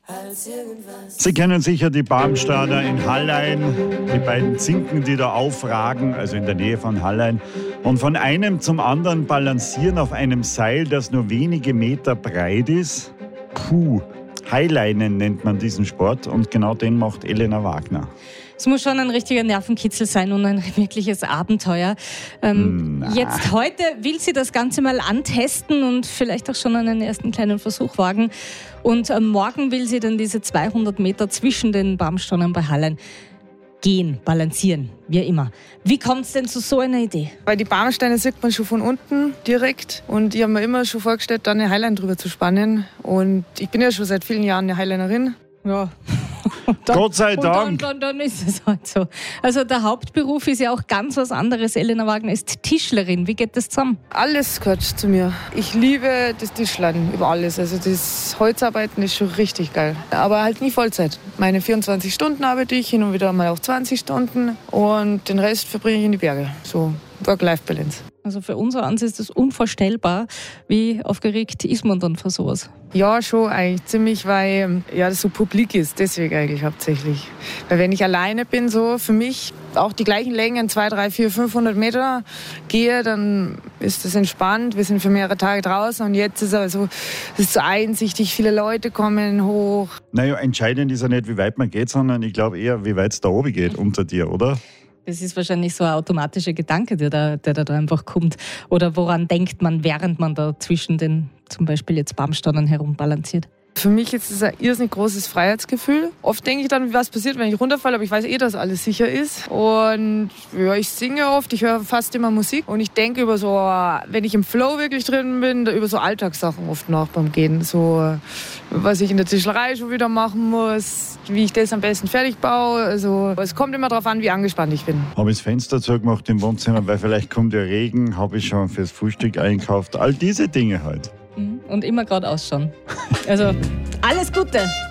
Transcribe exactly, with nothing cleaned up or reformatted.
Sie kennen sicher die Barmstader in Hallein, die beiden Zinken, die da aufragen, also in der Nähe von Hallein, und von einem zum anderen balancieren auf einem Seil, das nur wenige Meter breit ist. Puh, Highleinen nennt man diesen Sport, und genau den macht Elena Wagner. Es muss schon ein richtiger Nervenkitzel sein und ein wirkliches Abenteuer. Ähm, jetzt heute will sie das Ganze mal antesten und vielleicht auch schon einen ersten kleinen Versuch wagen. Und ähm, morgen will sie dann diese zweihundert Meter zwischen den Barmstadern bei Hallein gehen, balancieren, wie immer. Wie kommt es denn zu so einer Idee? Weil die Baumsteine sieht man schon von unten direkt, und ich habe mir immer schon vorgestellt, da eine Highline drüber zu spannen. Und ich bin ja schon seit vielen Jahren eine Highlinerin. Ja. Dann, Gott sei Dank. Und dann, dann, dann ist es halt so. Also der Hauptberuf ist ja auch ganz was anderes. Elena Wagner ist Tischlerin. Wie geht das zusammen? Alles gehört zu mir. Ich liebe das Tischlern über alles. Also das Holzarbeiten ist schon richtig geil. Aber halt nie Vollzeit. Meine vierundzwanzig Stunden arbeite ich, hin und wieder mal auch zwanzig Stunden. Und den Rest verbringe ich in die Berge. So Work-Life-Balance. Also für unser Ans ist das unvorstellbar. Wie aufgeregt ist man dann für sowas? Ja, schon eigentlich ziemlich, weil ja, das so publik ist. Deswegen eigentlich hauptsächlich. Weil wenn ich alleine bin, so für mich auch die gleichen Längen, zwei, drei, vier, fünfhundert Meter gehe, dann ist das entspannt. Wir sind für mehrere Tage draußen, und jetzt ist es also, es ist so einsichtig, viele Leute kommen hoch. Naja, entscheidend ist ja nicht, wie weit man geht, sondern ich glaube eher, wie weit es da oben geht unter dir, oder? Das ist wahrscheinlich so ein automatischer Gedanke, der da, der da einfach kommt. Oder woran denkt man, während man da zwischen den zum Beispiel jetzt Barmstadern herumbalanciert? Für mich ist es ein irrsinnig großes Freiheitsgefühl. Oft denke ich dann, was passiert, wenn ich runterfalle, aber ich weiß eh, dass alles sicher ist. Und ja, ich singe oft, ich höre fast immer Musik. Und ich denke über so, wenn ich im Flow wirklich drin bin, über so Alltagssachen oft nach beim Gehen. So, was ich in der Tischlerei schon wieder machen muss, wie ich das am besten fertig baue. Also, es kommt immer darauf an, wie angespannt ich bin. Habe ich das Fenster zugemacht im Wohnzimmer, weil vielleicht kommt ja Regen, habe ich schon fürs Frühstück einkauft. All diese Dinge halt. Und immer gerade ausschauen. Also, alles Gute!